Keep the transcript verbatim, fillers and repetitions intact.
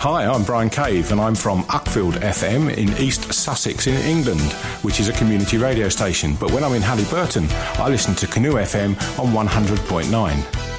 Hi, I'm Brian Cave and I'm from Uckfield F M in East Sussex in England, which is a community radio station. But when I'm in Halliburton, I listen to Canoe F M on one hundred point nine.